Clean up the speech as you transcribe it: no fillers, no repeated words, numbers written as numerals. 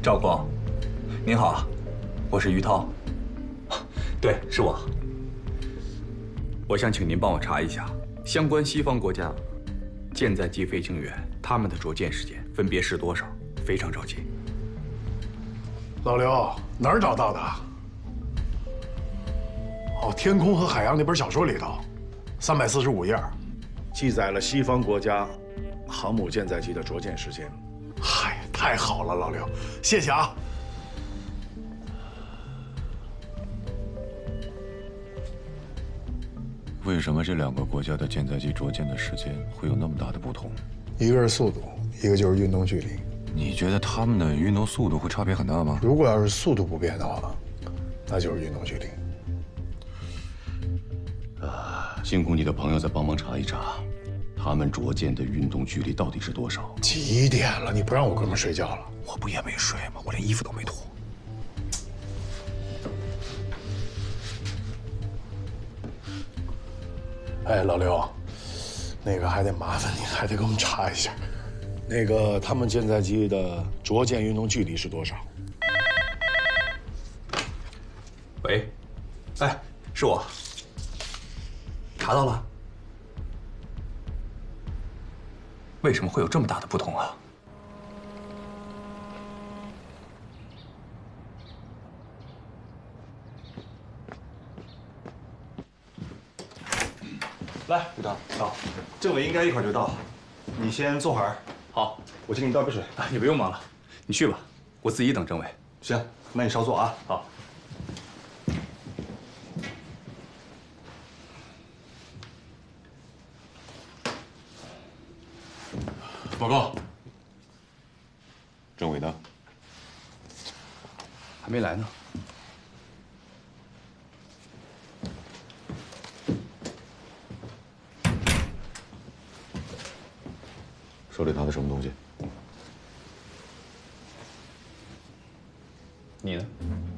赵光，您好，我是于涛。对，是我。我想请您帮我查一下相关西方国家舰载机飞行员他们的着舰时间分别是多少，非常着急。 老刘，哪儿找到的？哦，《天空和海洋》那本小说里头，345页，记载了西方国家航母舰载机的着舰时间。嗨，太好了，老刘，谢谢啊。 为什么这两个国家的舰载机着舰的时间会有那么大的不同？ 一个是速度，一个就是运动距离。 你觉得他们的运动速度会差别很大吗？ 如果要是速度不变的话，那就是运动距离。 辛苦你的朋友再帮忙查一查，他们着舰的运动距离到底是多少？ 几点了？你不让我哥们睡觉了？ 我不也没睡吗？我连衣服都没脱。 哎，老刘，那个还得麻烦你，还得给我们查一下， 那个他们舰载机的着舰运动距离是多少？ 喂，哎，是我。查到了？为什么会有这么大的不同啊？ 来，部长，好，政委应该一会儿就到，你先坐会儿。 好， 我去给你倒杯水。 啊，你不用忙了，你去吧，我自己等政委。 行，那你稍坐啊。 好。 报告。政委呢？ 还没来呢。 手里拿的什么东西？ 你呢？